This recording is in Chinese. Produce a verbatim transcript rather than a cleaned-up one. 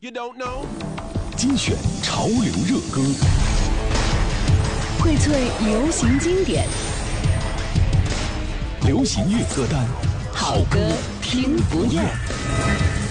You don't know？ 精选潮流热歌， 荟萃流行经典， 流行乐歌单， 好歌听不厌。